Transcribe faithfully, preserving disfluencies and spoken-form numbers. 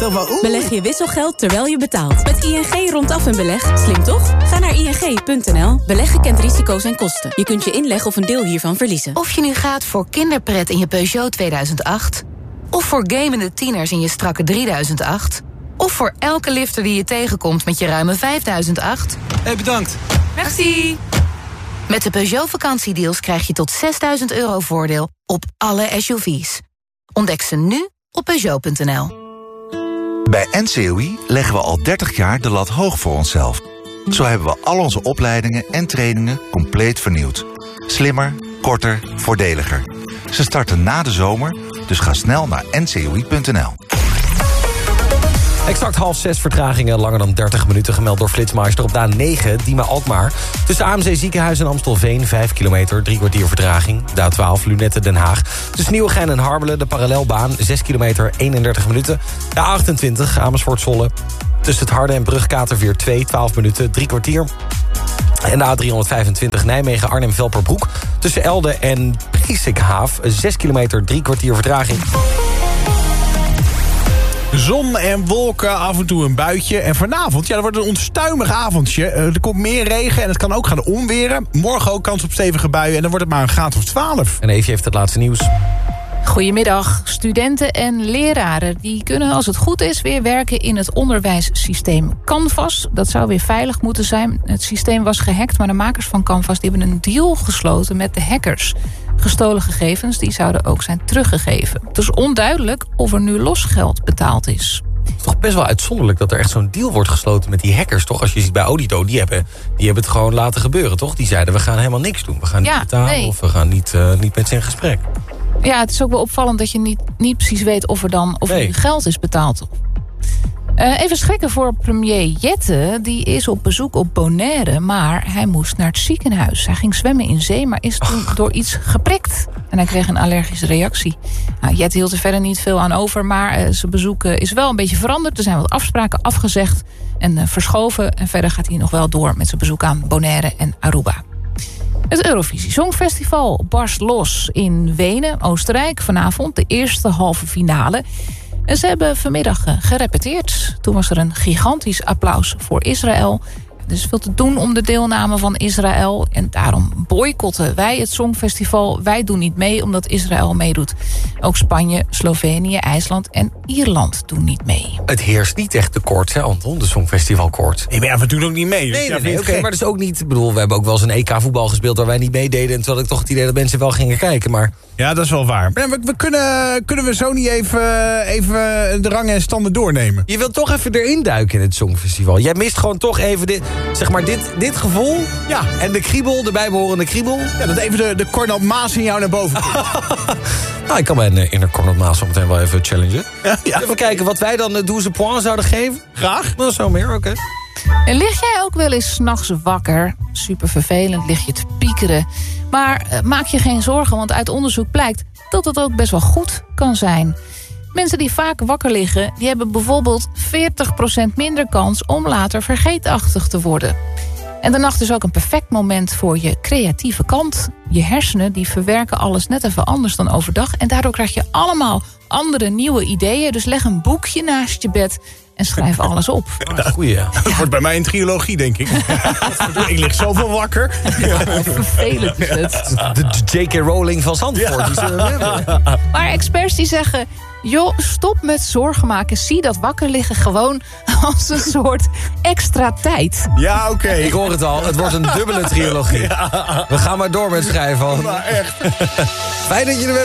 Zo van, oeh. Beleg je wisselgeld terwijl je betaalt. Met I N G rondaf en beleg. Slim toch? Ga naar I N G punt N L. Beleggen kent risico's en kosten. Je kunt je inleg of een deel hiervan verliezen. Of je nu gaat voor kinderpret in je Peugeot tweeduizend acht... of voor gamende tieners in je strakke drieduizend acht... of voor elke lifter die je tegenkomt met je ruime vijfduizend acht... Hé, hey, bedankt. Merci. Met de Peugeot vakantiedeals krijg je tot zesduizend euro voordeel op alle S U V's. Ontdek ze nu op Peugeot punt N L. Bij N C O I leggen we al dertig jaar de lat hoog voor onszelf. Zo hebben we al onze opleidingen en trainingen compleet vernieuwd. Slimmer, korter, voordeliger. Ze starten na de zomer, dus ga snel naar N C O I punt N L. Exact half zes vertragingen, langer dan dertig minuten... gemeld door Flitsmeister op de A negen, Diemen-Alkmaar. Tussen A M C Ziekenhuis en Amstelveen, vijf kilometer, drie kwartier vertraging. De A twaalf, Lunetten-Den Haag. Tussen Nieuwegein en Harmelen, de parallelbaan, zes kilometer, eenendertig minuten. De A achtentwintig, Amersfoort-Zwolle. Tussen het Harde en Brugkaterveer twee, twaalf minuten, drie kwartier. En de A driehonderdvijfentwintig, Nijmegen-Arnhem-Velperbroek. Tussen Elde en Presikhaaf, zes kilometer, drie kwartier vertraging. Zon en wolken, af en toe een buitje. En vanavond, ja, dat wordt een onstuimig avondje. Uh, er komt meer regen en het kan ook gaan onweren. Morgen ook kans op stevige buien en dan wordt het maar een graad of twaalf. En Eefje heeft het laatste nieuws. Goedemiddag. Studenten en leraren die kunnen als het goed is weer werken in het onderwijssysteem Canvas. Dat zou weer veilig moeten zijn. Het systeem was gehackt, maar de makers van Canvas die hebben een deal gesloten met de hackers. Gestolen gegevens die zouden ook zijn teruggegeven. Het is onduidelijk of er nu losgeld betaald is. Het is toch best wel uitzonderlijk dat er echt zo'n deal wordt gesloten met die hackers, toch? Als je ziet bij Audito, die hebben, die hebben het gewoon laten gebeuren, toch? Die zeiden, we gaan helemaal niks doen. We gaan niet ja, betalen nee. of we gaan niet, uh, niet met ze in gesprek. Ja, het is ook wel opvallend dat je niet, niet precies weet of er dan of Nee. er geld is betaald. Uh, even schrikken voor premier Jette. Die is op bezoek op Bonaire, maar hij moest naar het ziekenhuis. Hij ging zwemmen in zee, maar is toen Ach. door iets geprikt. En hij kreeg een allergische reactie. Nou, Jette hield er verder niet veel aan over, maar uh, zijn bezoek uh, is wel een beetje veranderd. Er zijn wat afspraken afgezegd en uh, verschoven. En verder gaat hij nog wel door met zijn bezoek aan Bonaire en Aruba. Het Eurovisie Songfestival barst los in Wenen, Oostenrijk. Vanavond de eerste halve finale. En ze hebben vanmiddag gerepeteerd. Toen was er een gigantisch applaus voor Israël. Er is veel te doen om de deelname van Israël. En daarom boycotten wij het Songfestival. Wij doen niet mee omdat Israël meedoet. Ook Spanje, Slovenië, IJsland en Ierland doen niet mee. Het heerst niet echt de koorts, hè, Anton? De Songfestivalkoorts. Nee, maar ja, we doen ook niet mee. Dus Nee, ja, nee, nee vind oké, ik maar dat is ook niet... Ik bedoel, we hebben ook wel eens een E K voetbal gespeeld waar wij niet meededen. En terwijl ik toch het idee dat mensen wel gingen kijken, maar... Ja, dat is wel waar. Maar we, we kunnen, kunnen we zo niet even, even de rangen en standen doornemen? Je wilt toch even erin duiken in het Songfestival. Jij mist gewoon toch even dit, zeg maar dit, dit gevoel. Ja. En de kriebel, de bijbehorende kriebel. Ja, dat even de, de Cornel Maas in jou naar boven komt. Nou, ik kan mijn uh, inner Cornel Maas zo meteen wel even challengen. Ja, ja. Even kijken wat wij dan uh, douze points zouden geven. Graag. Dat is zo meer, oké. Okay. En lig jij ook wel eens 's nachts wakker? Super vervelend, lig je te piekeren. Maar uh, maak je geen zorgen, want uit onderzoek blijkt dat het ook best wel goed kan zijn. Mensen die vaak wakker liggen, die hebben bijvoorbeeld veertig procent minder kans om later vergeetachtig te worden. En de nacht is ook een perfect moment voor je creatieve kant. Je hersenen die verwerken alles net even anders dan overdag. En daardoor krijg je allemaal andere nieuwe ideeën. Dus leg een boekje naast je bed en schrijf alles op. Oh, goeie, ja. Dat wordt bij mij een trilogie, denk ik. Ik lig zoveel wakker. Ja, vervelend is het. De, de J K Rowling van Zandvoort. Ja. Die zullen we hebben. Maar experts die zeggen... joh, stop met zorgen maken. Zie dat wakker liggen gewoon als een soort extra tijd. Ja, oké. Okay. Ik hoor het al. Het wordt een dubbele trilogie. Ja. We gaan maar door met schrijven. Maar echt. Fijn dat je er bent.